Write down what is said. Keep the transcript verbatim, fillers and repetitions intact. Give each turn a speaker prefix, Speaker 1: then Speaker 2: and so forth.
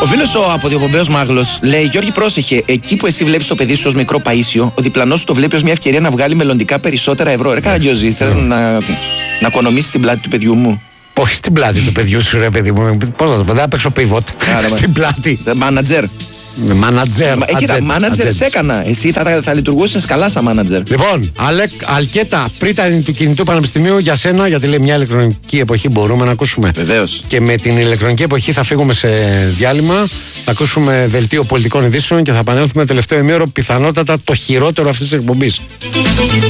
Speaker 1: Ο φίλος ο αποδιοπομπαίος Μάγλος λέει: Γιώργη, πρόσεχε. Εκεί που εσύ βλέπεις το παιδί σου ως μικρό παΐσιο, ο διπλανός σου το βλέπει ως μια ευκαιρία να βγάλει μελλοντικά περισσότερα ευρώ. Ρε Καραγκιόζη, θέλω να, να οικονομήσεις την πλάτη του παιδιού μου.
Speaker 2: Όχι στην πλάτη του παιδιού σου, ρε παιδί μου. Πώς θα το πω, δεν θα παίξω πίβοτ. Στην πλάτη.
Speaker 1: Μάνατζερ.
Speaker 2: Μάνατζερ.
Speaker 1: Κοίτα, μάνατζερ σε έκανα. Εσύ θα, θα λειτουργούσες καλά σαν μάνατζερ.
Speaker 2: Λοιπόν, Αλεκ, Αλκέτα, πρίτανη του κινητού πανεπιστημίου για σένα, γιατί λέει μια ηλεκτρονική εποχή μπορούμε να ακούσουμε.
Speaker 1: Βεβαίως.
Speaker 2: Και με την ηλεκτρονική εποχή θα φύγουμε σε διάλειμμα. Θα ακούσουμε δελτίο πολιτικών ειδήσεων και θα επανέλθουμε τελευταίο ημίωρο, πιθανότατα το χειρότερο αυτής της εκπομπής.